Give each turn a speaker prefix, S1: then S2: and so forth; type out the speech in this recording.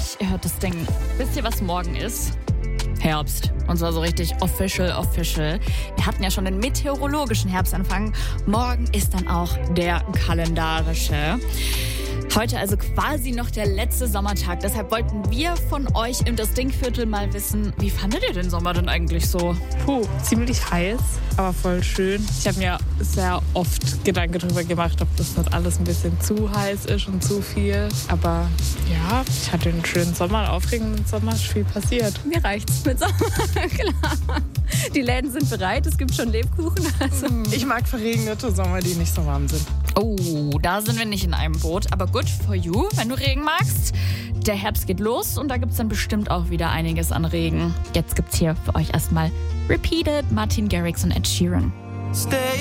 S1: ihr hört das Ding. Wisst ihr, was morgen ist? Herbst. Und zwar so richtig official. Wir hatten ja schon den meteorologischen Herbstanfang. Morgen ist dann auch der kalendarische. Heute also quasi noch der letzte Sommertag. Deshalb wollten wir von euch im Das Dingviertel mal wissen, wie fandet ihr den Sommer denn eigentlich so?
S2: Ziemlich heiß, aber voll schön. Ich habe mir sehr oft Gedanken darüber gemacht, ob das nicht alles ein bisschen zu heiß ist und zu viel. Aber ja, ich hatte einen schönen Sommer, einen aufregenden Sommer, ist viel passiert.
S3: Mir reicht's mit Sommer, klar. Die Läden sind bereit, es gibt schon Lebkuchen. Also.
S4: Ich mag verregnete Sommer, die nicht so warm sind.
S1: Oh, da sind wir nicht in einem Boot. Aber good for you, wenn du Regen magst. Der Herbst geht los und da gibt's dann bestimmt auch wieder einiges an Regen. Jetzt gibt's hier für euch erstmal Repeated, Martin Garrix und Ed Sheeran.
S5: Stay